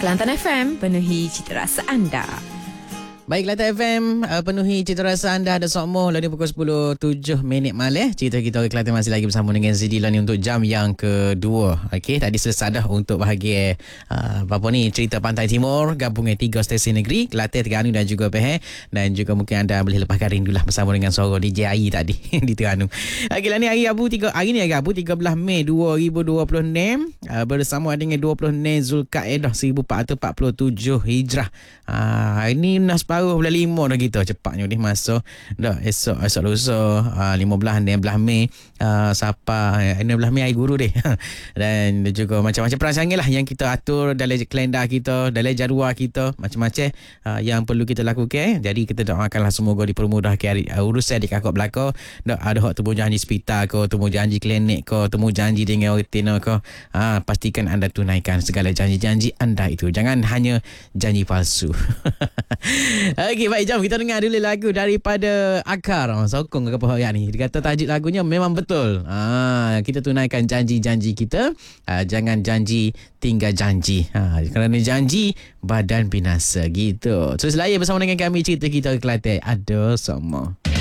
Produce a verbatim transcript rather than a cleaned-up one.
Kelantan F M, penuhi cita rasa anda. Baik, Kelantan F M, uh, penuhi cita rasa anda ada sokmo. Lalu pukul sepuluh tujuh minit malam. Cerita kita orang Kelantan masih lagi bersama dengan Zidie ni untuk jam yang kedua. Okey, tadi selesai dah untuk bahagian uh, apa ni, cerita Pantai Timur, gabungan tiga stesen negeri, Kelantan, Terengganu dan juga Pahang. Dan juga mungkin anda boleh lepaskan rindulah bersama dengan suara D J Ai tadi di Terengganu. Okey, lah ni hari Rabu tiga hari ni hari Rabu tiga belas Mei dua ribu dua puluh enam, uh, bersama dengan dua puluh enam Zulkaidah seribu empat ratus empat puluh tujuh Hijrah. Uh, hari ni nas baru bulan lima dah kita cepatnya ni masa dah esok esok lusa uh, lima belas enam belas Mei uh, siapa enam belas Mei hari guru deh. Dan juga macam-macam perancangan lah yang kita atur dalam kalendar kita, dalam jadual kita, macam-macam uh, yang perlu kita lakukan. Jadi kita doakanlah semoga dipermudahkan hari uh, urusan di kakak belakang. Dak ada hak temu janji hospital ke, temu janji klinik ke, temu janji dengan retina ke, uh, pastikan anda tunaikan segala janji-janji anda itu. Jangan hanya janji palsu. Okey, baik, jom kita dengar dulu lagu daripada Akar. Oh, sokong ke apa ni. Dia kata tajuk lagunya memang betul. Ah, kita tunaikan janji-janji kita. Ah, jangan janji tinggal janji. Ah, kerana janji badan binasa gitu. So, selain bersama dengan kami cerita kita ke Kelantan ada semua.